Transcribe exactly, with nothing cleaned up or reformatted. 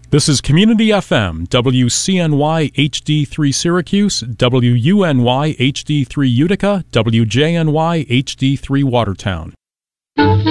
This is Community F M, W C N Y H D three Syracuse, W U N Y H D three Utica, W J N Y H D three Watertown.